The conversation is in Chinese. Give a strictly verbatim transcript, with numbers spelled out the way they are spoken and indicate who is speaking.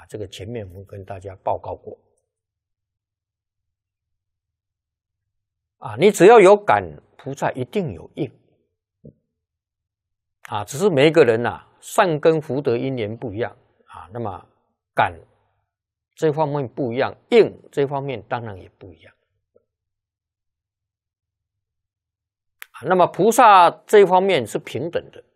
Speaker 1: 这个前面我们跟大家报告过。啊，你只要有感，菩萨一定有应。啊，只是每一个人呐、啊，善根福德因缘不一样啊，那么感这方面不一样，应这方面当然也不一样。啊，那么菩萨这方面是平等的。